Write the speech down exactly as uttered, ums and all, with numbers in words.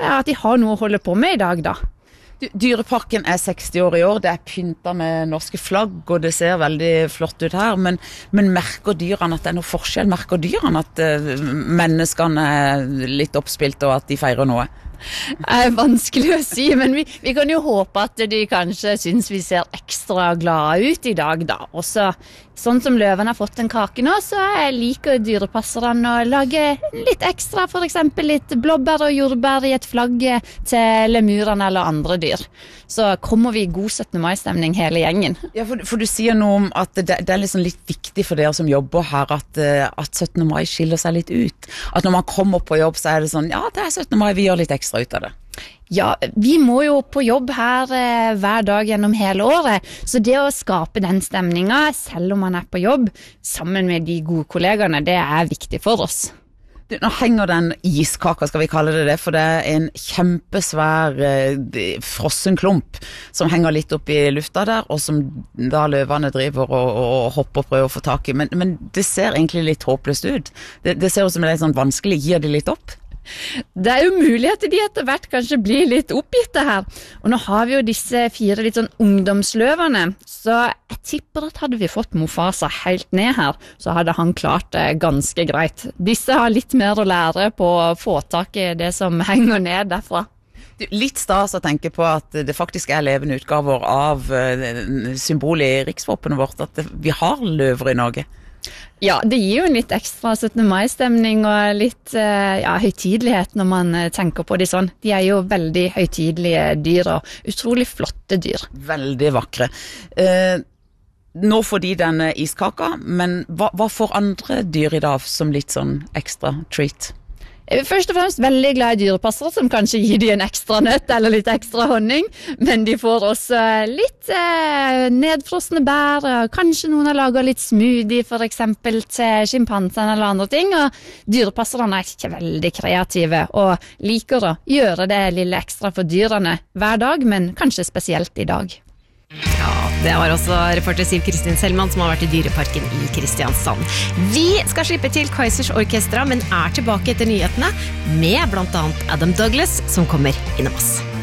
at de har noe å holde på med i dag da. Dyreparken er seksti år i år, det er pyntet med norske flagg, og det ser veldig flott ut her, men, men merker dyrene at det er noe forskjell? Merker dyrene at uh, menneskene er litt oppspilt, og at de feirer noe? Det er vanskelig å si, men vi, vi kan jo håpe at de kanskje synes vi ser ekstra glade ut i dag da. Også sånn som løven har fått en kake nå, så liker dyrepasserne å lage litt ekstra, for eksempel litt blåbær og jordbær i et flagg til lemurene eller andre dyr. Så kommer vi i god syttende mai-stemning hele gjengen. Ja, for, for du sier noe om at det, det er liksom litt viktig for dere som jobber her at, at syttende mai skiller seg litt ut. At når man kommer på jobb så er det sånn, ja det er syttende mai, vi gjør litt ekstra ut av det. Ja, vi må jo på jobb her eh, hver dag gjennom hele året, så det å skape den stemningen, selv om man er på jobb, sammen med de gode kollegene, det er viktig for oss. Du, nå henger den iskaka, skal vi kalle det det, for det er en kjempesvær eh, frossen klump som henger litt opp i lufta der, og som da løvene driver og, og hopper og prøver å få tak i, men, men det ser egentlig litt håpløst ut. Det, det ser ut som det er sånn vanskelig, gir de litt opp? Det er jo mulig at de etter hvert kanskje blir litt oppgitte her. Og nå har vi jo disse fire litt sånn ungdomsløvene, så jeg tipper at hadde vi fått Mufasa helt ned her, så hadde han klart det ganske greit. Disse har litt mer å lære på å få tak i det som henger ned derfra. Litt stas å tenke på at det faktisk er levende utgaver av symbolet i riksvåpenet vårt, at vi har løver i Norge. Ja, det gir jo en litt ekstra syttende mai-stemning og litt ja, høytidelighet når man tenker på de sånn. De er jo veldig høytidelige dyr og utrolig flotte dyr. Veldig vakre. Eh, nå får de denne iskaka, men hva, hva får andre dyr i dag som litt sånn ekstra treat? Jeg er først og fremst veldig glad i dyrepassere som kanskje gir de en ekstra nøtt eller litt ekstra honning, men de får også litt eh, nedfrosne bær, og kanskje noen har laget litt smoothie for eksempel til schimpansene eller andre ting, og dyrepasserne er ikke veldig kreative og liker å gjøre det lille ekstra for dyrene hver dag, men kanskje spesielt i dag. Ja, det var også reporter Siv Kristin Selman som har vært i Dyreparken i Kristiansand. Vi skal slippe til Kaizers Orkestra, men er tilbake etter nyhetene med blant annet Adam Douglas som kommer innom oss.